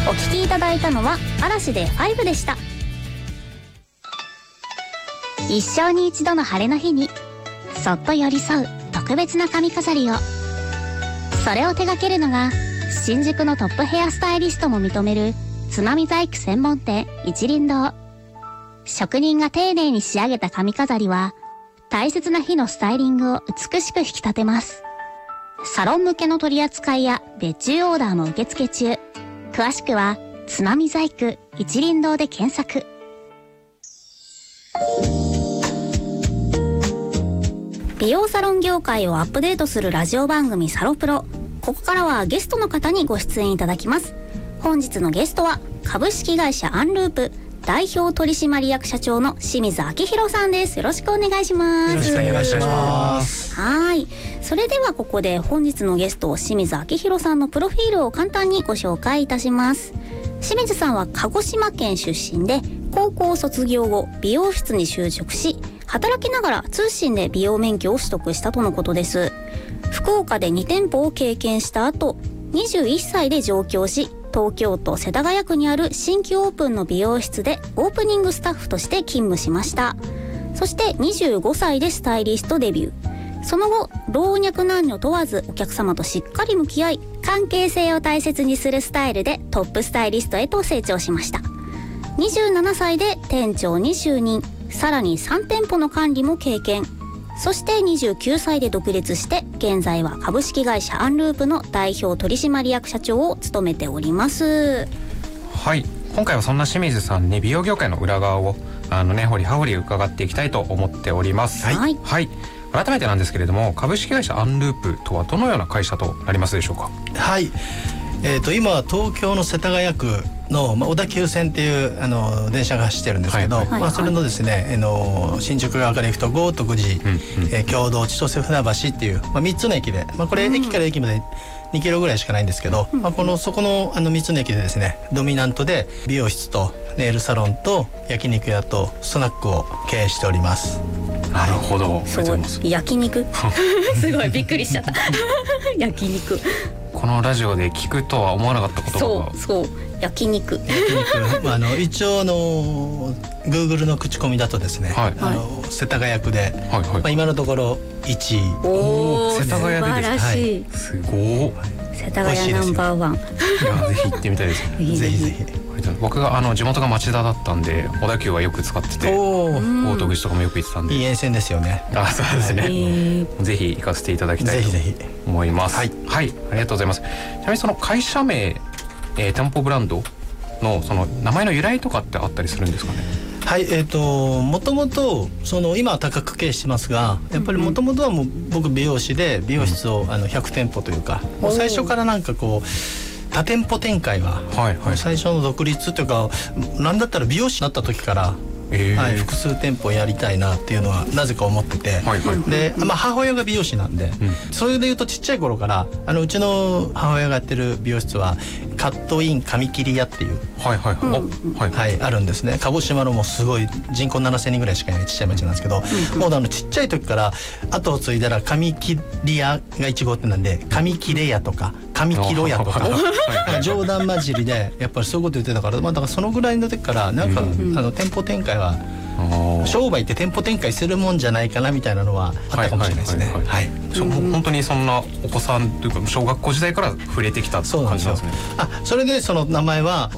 お聞きいただいたのは嵐で5でした。一生に一度の晴れの日にそっと寄り添う特別な髪飾りを、それを手掛けるのが新宿のトップヘアスタイリストも認めるつまみ細工専門店一輪堂。職人が丁寧に仕上げた髪飾りは大切な日のスタイリングを美しく引き立てます。サロン向けの取り扱いや別注オーダーも受付中。詳しくはつまみ細工一輪堂で検索。美容サロン業界をアップデートするラジオ番組サロプロ。ここからはゲストの方にご出演いただきます。本日のゲストは株式会社アンループ代表取締役社長の清水明宏さんです。よろしくお願いします。 よろしくお願いします。 はい。それではここで本日のゲスト清水明宏さんのプロフィールを簡単にご紹介いたします。清水さんは鹿児島県出身で、高校卒業後美容室に就職し、働きながら通信で美容免許を取得したとのことです。福岡で2店舗を経験した後、21歳で上京し、東京都世田谷区にある新規オープンの美容室でオープニングスタッフとして勤務しました。そして25歳でスタイリストデビュー。その後、老若男女問わずお客様としっかり向き合い、関係性を大切にするスタイルでトップスタイリストへと成長しました。27歳で店長に就任。さらに3店舗の管理も経験。そして29歳で独立して、現在は株式会社アンループの代表取締役社長を務めております。 はい、今回はそんな清水さんに美容業界の裏側を掘り葉掘り伺っていきたいと思っております。 はい、 はい、改めてなんですけれども、株式会社アンループとはどのような会社となりますでしょうか。 はい、今は東京の世田谷区の、小田急線っていう電車が走ってるんですけど、それのですね、新宿側から行くと豪徳寺、経堂、千歳、船橋っていう、3つの駅で、これ駅から駅まで2キロぐらいしかないんですけど、そこの3つの駅でですね、ドミナントで美容室とネイルサロンと焼肉屋とスナックを経営しております。 なるほど。 そう焼肉すごいびっくりしちゃった焼肉、 このラジオで聞くとは思わなかった言葉が。 そう焼肉一応Google の口コミだとですね、世田谷区で、今のところ1位。 おー、 世田谷でですね、 すごい。 世田谷ナンバーワン。 ぜひ行ってみたいですね。 ぜひぜひ。 僕が地元が町田だったんで、小田急はよく使ってて、豪徳寺とかもよく行ってたんで。 いい沿線ですよね。 あ、そうですね。ぜひ行かせていただきたいと思います。はい、ありがとうございます。ちなみにその会社名、店舗ブランドのその名前の由来とかってあったりするんですかね。 はい、もともと今は高く経営してますが、やっぱりもともとはもう僕美容師で美容室を100店舗というか、もう最初からなんかこう多店舗展開は、最初の独立というか、なんだったら美容師になった時から、複数店舗やりたいなっていうのはなぜか思ってて、で、母親が美容師なんで、それでいうとちっちゃい頃からうちの母親がやってる美容室はカットイン髪切り屋っていうあるんですね。鹿児島のもうすごい人口7000人ぐらいしかいないちっちゃい町なんですけど、もうちっちゃい時から後を継いだら髪切り屋が1号店なんで、髪切れ屋とか髪切ろ屋とか冗談交じりでやっぱりそういうこと言ってたから、だからそのぐらいの時からなんか店舗展開は商売って店舗展開するもんじゃないかなみたいなのはあったかもしれないですね。 本当にそんなお子さんというか小学校時代から触れてきた感じなんですね。 それでその名前は